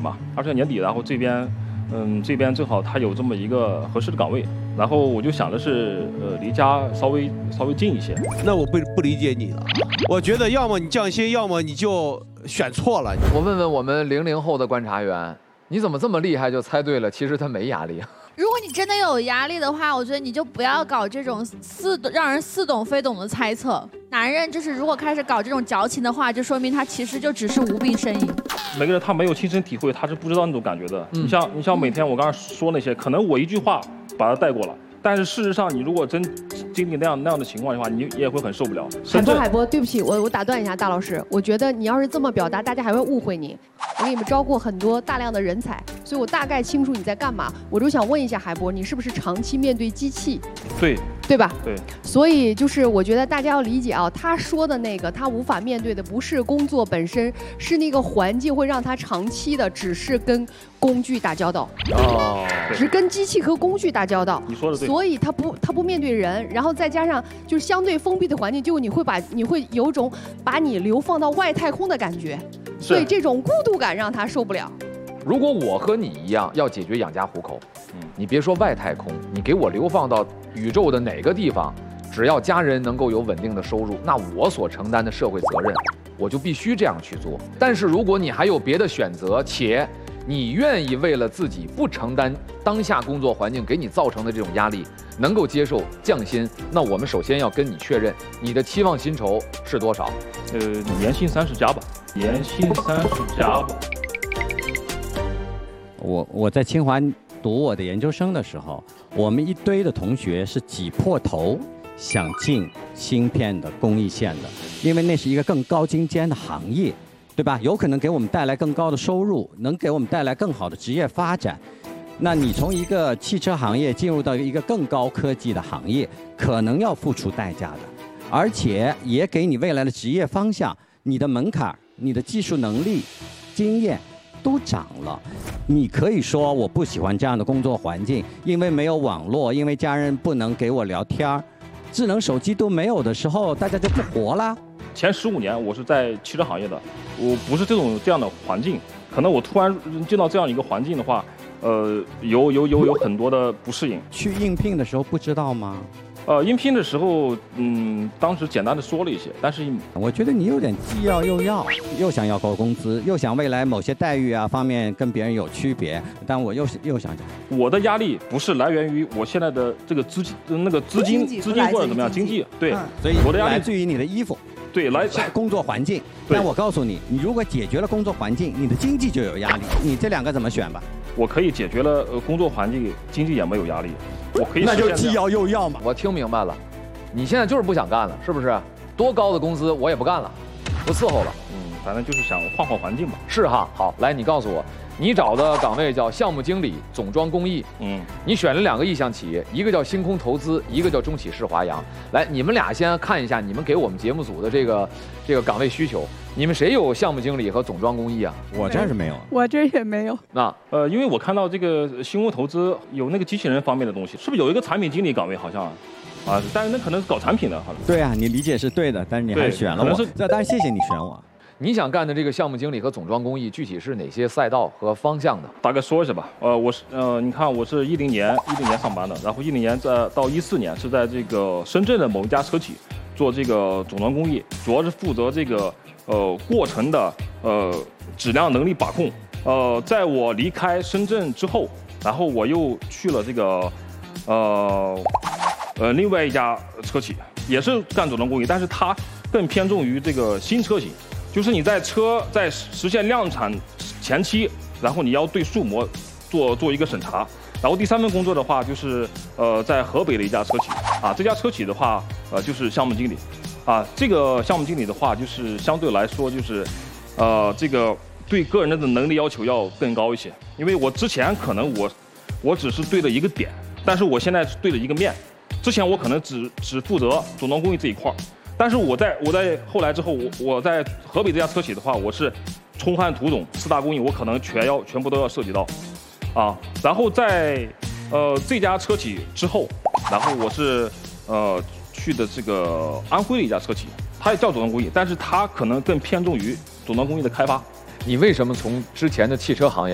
嘛，22年底，然后这边正好他有这么一个合适的岗位，然后我就想的是，离家稍微近一些。 那我不理解你了，我觉得要么你降薪，要么你就选错了。 我问问我们00后的观察员，你怎么这么厉害就猜对了？其实他没压力。 如果你真的有压力的话，我觉得你就不要搞这种让人似懂非懂的猜测。男人就是如果开始搞这种矫情的话，就说明他其实就只是无病呻吟。 每个人他没有亲身体会，他是不知道那种感觉的。你像每天我刚才说那些，可能我一句话把他带过了。但是事实上，你如果真经历那样的情况的话，你也会很受不了。 海波，对不起，我打断一下大老师，我觉得你要是这么表达，大家还会误会你。我给你们招过很多大量的人才，所以我大概清楚你在干嘛。我就想问一下海波，你是不是长期面对机器？对吧？ 对。 所以就是我觉得大家要理解啊，他说的那个他无法面对的不是工作本身，是那个环境会让他长期的只是跟工具打交道。只跟机器和工具打交道。 你说的对。 所以他不面对人，然后再加上就是相对封闭的环境，就你会有种把你流放到外太空的感觉，所以这种孤独感让他受不了。 如果我和你一样要解决养家糊口，你别说外太空，你给我流放到宇宙的哪个地方，只要家人能够有稳定的收入，那我所承担的社会责任，我就必须这样去做。但是如果你还有别的选择，且你愿意为了自己不承担当下工作环境给你造成的这种压力，能够接受降薪，那我们首先要跟你确认你的期望薪酬是多少。 年薪30+吧，年薪30+吧。 我在清华读我的研究生的时候，我们一堆的同学是挤破头想进芯片的工艺线的，因为那是一个更高精尖的行业，对吧？有可能给我们带来更高的收入，能给我们带来更好的职业发展。那你从一个汽车行业进入到一个更高科技的行业，可能要付出代价的，而且也给你未来的职业方向、你的门槛、你的技术能力、经验都涨了。你可以说我不喜欢这样的工作环境，因为没有网络，因为家人不能给我聊天，智能手机都没有的时候，大家就不活了。 前15年我是在汽车行业的，我不是这样的环境，可能我突然进到这样一个环境的话，有很多的不适应。 去应聘的时候不知道吗？ 应聘的时候，当时简单的说了一些，但是我觉得你有点既要又要，又想要高工资，又想未来某些待遇啊方面跟别人有区别，但我又想讲， 我的压力不是来源于我现在的这个资金或者怎么样经济，对， 所以我的压力来自于你的衣服。 对，来工作环境。但我告诉你，你如果解决了工作环境，你的经济就有压力。你这两个怎么选吧？ 我可以解决了工作环境，经济也没有压力。我可以那就既要又要嘛。 我听明白了，你现在就是不想干了，是不是？多高的工资我也不干了，不伺候了。 反正就是想换环境吧。 是哈，好，来你告诉我，你找的岗位叫项目经理，总装工艺。你选了2个意向企业，一个叫星空投资，一个叫中企世华阳。来，你们俩先看一下你们给我们节目组的这个岗位需求，你们谁有项目经理和总装工艺啊？ 我这儿是没有， 我这儿也没有。 那因为我看到这个星空投资有那个机器人方面的东西，是不是有一个产品经理岗位好像？但是那可能是搞产品的，好像。 对啊，你理解是对的，但是你还选了我。当然谢谢你选我。 你想干的这个项目经理和总装工艺，具体是哪些赛道和方向的？ 大概说一下吧。我是你看我是10年上班的，然后10年到14年是在这个深圳的某一家车企做这个总装工艺，主要是负责这个过程的质量能力把控。在我离开深圳之后，然后我又去了这个另外一家车企，也是干总装工艺，但是它更偏重于这个新车型。就是你在车在实现量产前期，然后你要对数模做一个审查。然后第3份工作的话，就是在河北的一家车企这家车企的话，就是项目经理这个项目经理的话，就是相对来说就是这个对个人的能力要求要更高一些。因为我之前可能我只是对了一个点，但是我现在对了一个面。之前我可能只负责总装工艺这一块。但是我在后来之后，我在河北这家车企的话，我是冲焊、涂种4大工艺，我可能全部都要涉及到，然后在这家车企之后，然后我是去的这个安徽的一家车企，它也叫总装工艺，但是它可能更偏重于总装工艺的开发。 你为什么从之前的汽车行业